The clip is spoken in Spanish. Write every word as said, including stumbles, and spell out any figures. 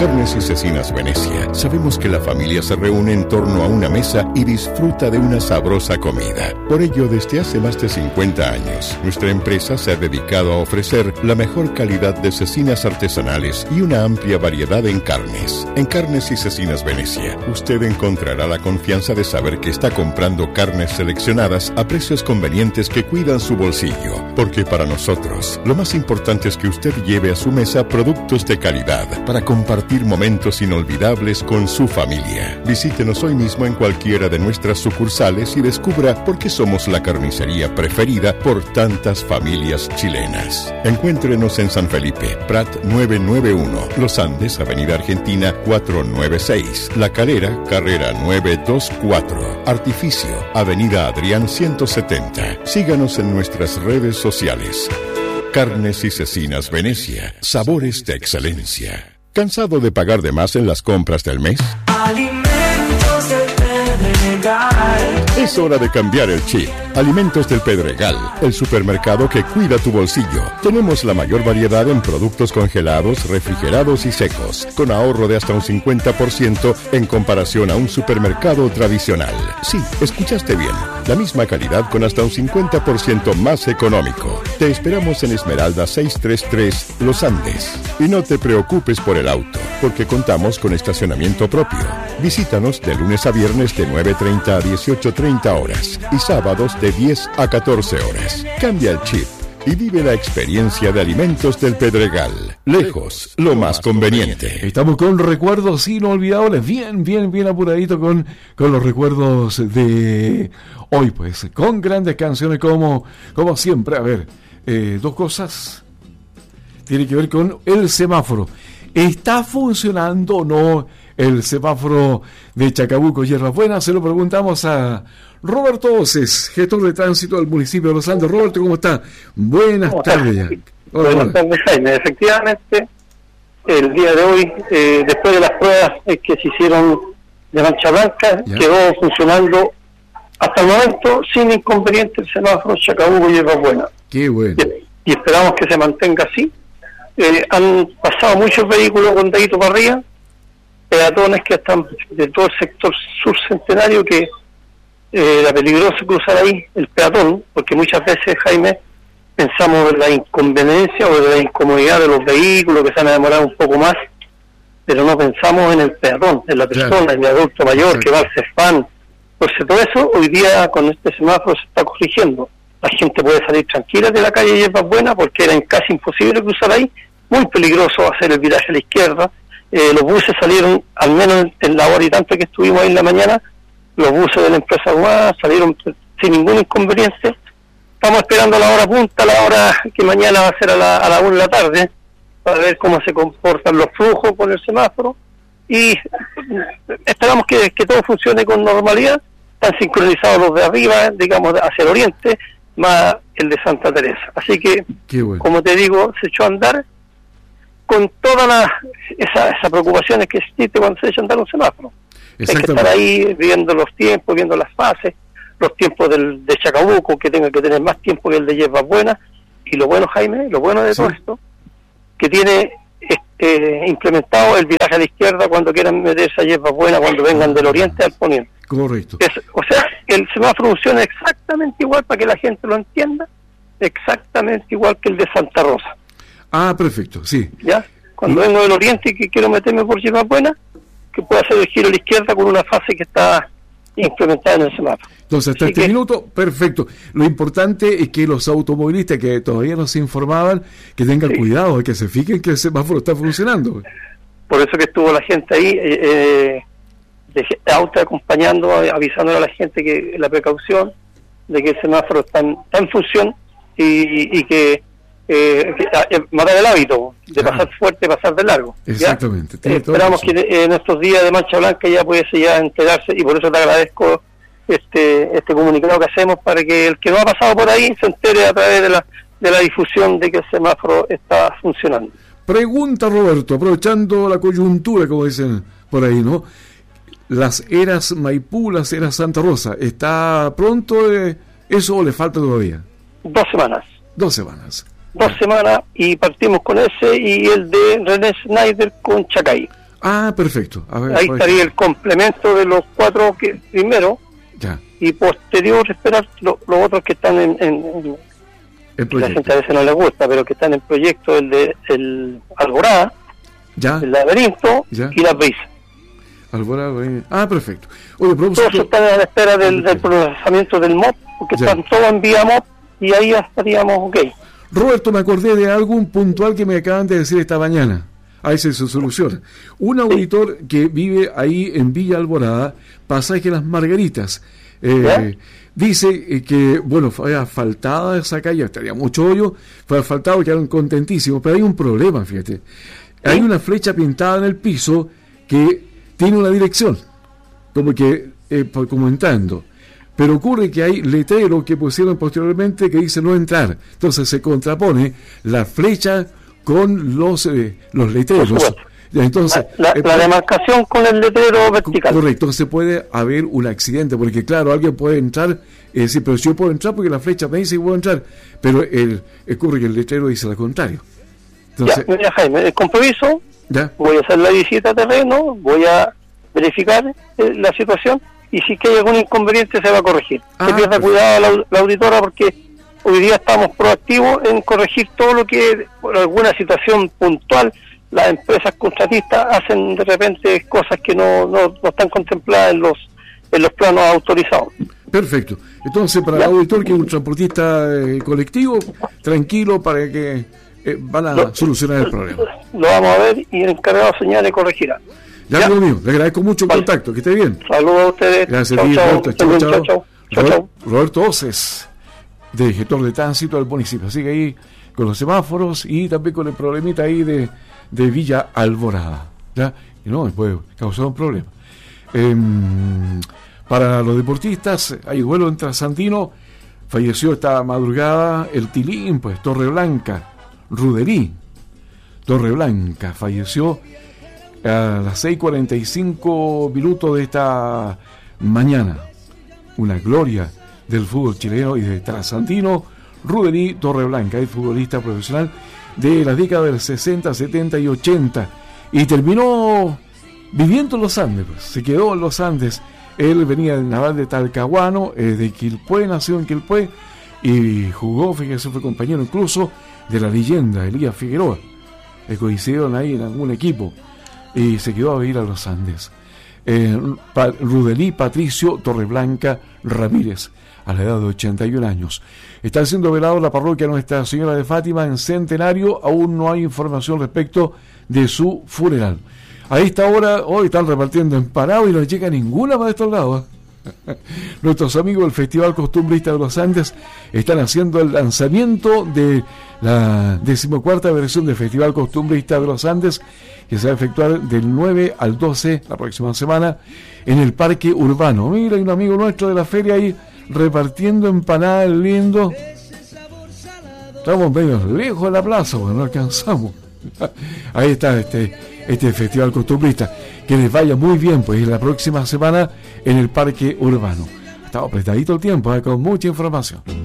Carnes y Cecinas Venecia sabemos que la familia se reúne en torno a una mesa y disfruta de una sabrosa comida. Por ello, desde hace más de cincuenta años, nuestra empresa se ha dedicado a ofrecer la mejor calidad de cecinas artesanales y una amplia variedad en carnes. En Carnes y Cecinas Venecia, usted encontrará la confianza de saber que está comprando carnes seleccionadas a precios convenientes que cuidan su bolsillo. Porque para nosotros, lo más importante es que usted lleve a su mesa productos de calidad para compartir momentos inolvidables con su familia. Visítenos hoy mismo en cualquiera de nuestras sucursales y descubra por qué somos la carnicería preferida por tantas familias chilenas. Encuéntrenos en San Felipe, Prat novecientos noventa y uno, Los Andes, Avenida Argentina cuatrocientos noventa y seis, La Calera, Carrera novecientos veinticuatro, Artificio, Avenida Adrián ciento setenta. Síganos en nuestras redes sociales. Carnes y Cecinas Venecia, sabores de excelencia. ¿Cansado de pagar de más en las compras del mes? Alimentos del Pedregal. Es hora de cambiar el chip. Alimentos del Pedregal, el supermercado que cuida tu bolsillo. Tenemos la mayor variedad en productos congelados, refrigerados y secos, con ahorro de hasta un cincuenta por ciento en comparación a un supermercado tradicional. Sí, escuchaste bien. La misma calidad con hasta un cincuenta por ciento más económico. Te esperamos en Esmeralda seiscientos treinta y tres, Los Andes. Y no te preocupes por el auto, porque contamos con estacionamiento propio. Visítanos de lunes a viernes de nueve treinta a dieciocho treinta horas y sábados de diez a catorce horas. Cambia el chip y vive la experiencia de Alimentos del Pedregal. Lejos, lo más conveniente. Estamos con recuerdos inolvidables, bien, bien, bien apuradito con, con los recuerdos de hoy, pues, con grandes canciones como, como siempre. A ver, eh, dos cosas. Tiene que ver con el semáforo. ¿Está funcionando o no el semáforo de Chacabuco, Hierbas Buenas? Se lo preguntamos a Roberto Oces, gestor de tránsito del municipio de Los Andes. Roberto, ¿cómo está? Buenas ¿Cómo tardes. Ya. Hola, Buenas tardes, Jaime. Efectivamente, el día de hoy, eh, después de las pruebas eh, que se hicieron de mancha blanca, ya. Quedó funcionando hasta el momento sin inconveniente el semáforo Chacabuco, Hierbas Buenas. Qué bueno. Y, y esperamos que se mantenga así. Eh, han pasado muchos vehículos con dedito para arriba, peatones que están de todo el sector sur centenario, que eh, era peligroso cruzar ahí el peatón, porque muchas veces, Jaime, pensamos en la inconveniencia o en la incomodidad de los vehículos que se van a demorar un poco más, pero no pensamos en el peatón, en la persona, claro, en el adulto mayor, exacto, que va al Cefán. Pues todo eso hoy día con este semáforo se está corrigiendo. La gente puede salir tranquila de la calle Hierbas Buenas porque era casi imposible cruzar ahí, muy peligroso hacer el viraje a la izquierda. Eh, los buses salieron, al menos en la hora y tanto que estuvimos ahí en la mañana, los buses de la empresa Armada salieron sin ningún inconveniente. Estamos esperando la hora punta, la hora que mañana va a ser a la, a la una de la tarde, para ver cómo se comportan los flujos con el semáforo, y esperamos que, que todo funcione con normalidad. Están sincronizados los de arriba, digamos, hacia el oriente, más el de Santa Teresa. Así que, bueno, como te digo, se echó a andar con todas las esa, esas preocupaciones que existe cuando se echa a andar un semáforo. Hay que estar ahí viendo los tiempos, viendo las fases, los tiempos del, de Chacabuco, que tenga que tener más tiempo que el de Hierbas Buenas. Y lo bueno, Jaime, lo bueno de sí. todo esto, que tiene este, implementado el viraje a la izquierda cuando quieran meterse a Hierbas Buenas, cuando vengan del oriente al poniente. Correcto. Es, o sea, el semáforo funciona exactamente igual, para que la gente lo entienda, exactamente igual que el de Santa Rosa. Ah, perfecto, sí. ¿Ya? Cuando ¿Mm? vengo del oriente y que quiero meterme por Hierbas Buenas, que pueda hacer el giro a la izquierda con una fase que está implementada en el semáforo. Entonces, hasta Así este que... minuto, perfecto. Lo importante es que los automovilistas que todavía no se informaban, que tengan sí. cuidado, que se fijen que el semáforo está funcionando. Por eso que estuvo la gente ahí, eh, de auto acompañando, avisándole a la gente que la precaución de que el semáforo está en, está en función y, y que eh, matar el hábito de claro. pasar fuerte, pasar de largo. Exactamente. Eh, esperamos que en estos días de mancha blanca ya pudiese ya enterarse, y por eso te agradezco este este comunicado que hacemos, para que el que no ha pasado por ahí se entere a través de la de la difusión de que el semáforo está funcionando. Pregunta Roberto, aprovechando la coyuntura, como dicen por ahí, ¿no? Las eras Maipú, las eras Santa Rosa, ¿está pronto eh, eso o le falta todavía? Dos semanas. Dos semanas. Dos semanas y partimos con ese y el de René Schneider con Chacay. Ah, perfecto. A ver, Ahí por estaría el complemento de los cuatro que primero, ya, y posterior esperar lo- los otros que están en, en, en- el que la gente proyecto. a veces no les gusta, pero que están en proyecto, el de el Alborada, Ya, el laberinto Ya. y las brisas. Alborada, eh, ah, perfecto. Oye, a Todos propósito, están a la espera del, del procesamiento del M O P, porque Ya. están todos en vía M O P y ahí ya estaríamos ok. Roberto, me acordé de algo puntual que me acaban de decir esta mañana. Ahí se se soluciona. Un auditor que vive ahí en Villa Alborada, pasaje Las Margaritas, eh, ¿Ya? dice eh, que, bueno, fue asfaltada esa calle, estaría mucho hoyo, fue asfaltado, quedaron contentísimos, pero hay un problema, fíjate. Hay una flecha pintada en el piso que tiene una dirección, como que eh, por- comentando. Pero ocurre que hay letreros que pusieron posteriormente que dice no entrar. Entonces se contrapone la flecha con los eh, los letreros. Por supuesto. Ya, entonces, La, eh, la demarcación con el letrero vertical. correcto, entonces puede haber un accidente, porque claro, alguien puede entrar y decir, pero si yo puedo entrar porque la flecha me dice que puedo entrar, pero el, ocurre que el letrero dice lo contrario. Entonces, Ya, mira, Jaime, el compromiso, ya, voy a hacer la visita a terreno, voy a verificar eh, la situación y si que hay algún inconveniente se va a corregir. Ah, que pierda perfecto. cuidado la, au- la auditora porque hoy día estamos proactivos en corregir todo lo que por alguna situación puntual las empresas contratistas hacen de repente cosas que no, no, no están contempladas en los en los planos autorizados. perfecto. Entonces, para Ya. el auditor que es un transportista eh, colectivo, tranquilo para que eh, van a Lo- solucionar el problema. Lo vamos a ver y el encargado señale corregirá. Ya, Ya. amigo mío, le agradezco mucho el Vale. contacto, que esté bien. Saludos a ustedes. Gracias Chau, a ti, chau. Roberto. Chau, Chau, chau. chau, chau. Chau, Robert- chau. Roberto Oces, de gestor de tránsito del municipio. Sigue ahí con los semáforos y también con el problemita ahí de, de Villa Alborada. ¿Ya? Y no, puede causar un problema. Em, para los deportistas, hay duelo en Trasandino. Falleció esta madrugada el Tilín, pues, Torre Blanca, Ruderí. Torre Blanca falleció a las seis cuarenta y cinco minutos de esta mañana. Una gloria del fútbol chileno y de Trasandino, Ruderí Torreblanca, el futbolista profesional de las décadas del sesenta, setenta y ochenta, y terminó viviendo en los Andes, pues. Se quedó en los Andes. Él venía del Naval de Talcahuano, eh, de Quilpué, nació en Quilpué, y jugó, fíjese, fue compañero incluso de la leyenda Elías Figueroa. Eh, coincidieron ahí en algún equipo y se quedó a vivir a los Andes. Eh, pa, Rudelí Patricio Torreblanca Ramírez, a la edad de ochenta y un años. Está siendo velado en la parroquia Nuestra Señora de Fátima en Centenario. Aún no hay información respecto de su funeral. A esta hora, hoy están repartiendo empanadas y no llega ninguna para estos lados. Nuestros amigos del Festival Costumbrista de los Andes están haciendo el lanzamiento de la decimocuarta versión del Festival Costumbrista de los Andes, que se va a efectuar del nueve al doce la próxima semana en el Parque Urbano. Mira, hay un amigo nuestro de la feria ahí repartiendo empanadas, lindo. Estamos medio lejos de la plaza, porque no alcanzamos. Ahí está este, este Festival Costumbrista. Que les vaya muy bien, pues la próxima semana en el Parque Urbano. Está apretadito el tiempo, ¿eh? Con mucha información.